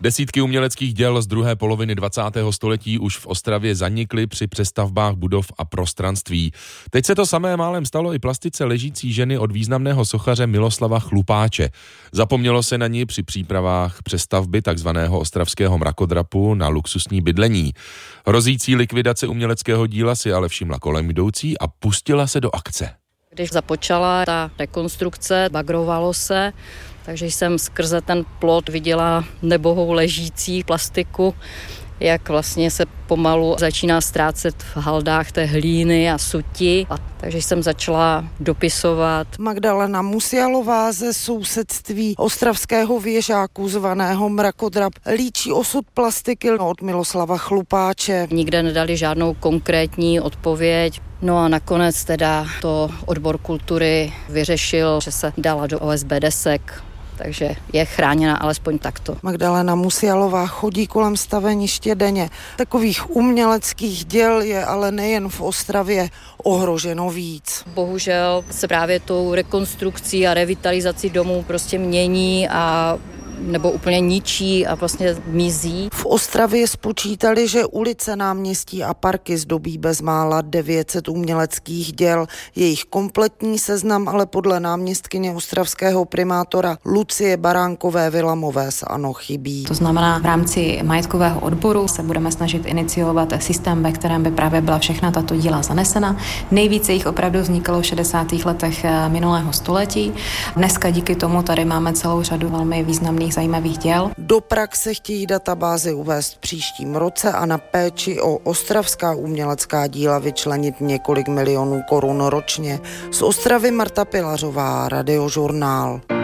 Desítky uměleckých děl z druhé poloviny 20. století už v Ostravě zanikly při přestavbách budov a prostranství. Teď se to samé málem stalo i plastice ležící ženy od významného sochaře Miloslava Chlupáče. Zapomnělo se na ní při přípravách přestavby takzvaného ostravského mrakodrapu na luxusní bydlení. Hrozící likvidace uměleckého díla si ale všimla kolem jdoucí a pustila se do akce. Když započala ta rekonstrukce, bagrovalo se, takže jsem skrze ten plot viděla nebohou ležící plastiku, jak vlastně se pomalu začíná ztrácet v haldách té hlíny a suti. Takže jsem začala dopisovat. Magdalena Musialová ze sousedství ostravského věžáku zvaného Mrakodrap líčí osud plastiky od Miloslava Chlupáče. Nikde nedali žádnou konkrétní odpověď. No a nakonec teda to odbor kultury vyřešil, že se dala do OSB desek. Takže je chráněna alespoň takto. Magdalena Musialová chodí kolem staveniště denně. Takových uměleckých děl je ale nejen v Ostravě ohroženo víc. Bohužel se právě tou rekonstrukcí a revitalizací domů prostě mění a nebo úplně ničí a vlastně mizí. V Ostravě spočítali, že ulice, náměstí a parky zdobí bezmála 900 uměleckých děl. Jejich kompletní seznam ale podle náměstkyně ostravského primátora Lucie Baránkové Vilamové z ANO chybí. To znamená, v rámci majetkového odboru se budeme snažit iniciovat systém, ve kterém by právě byla všechna tato díla zanesena. Nejvíce jich opravdu vznikalo v 60. letech minulého století. Dneska díky tomu tady máme celou řadu velmi významných zajímavých děl. Do praxe chtějí databázy uvést v příštím roce a na péči o ostravská umělecká díla vyčlenit několik milionů korun ročně. Z Ostravy Marta Pilařová, Radiožurnál.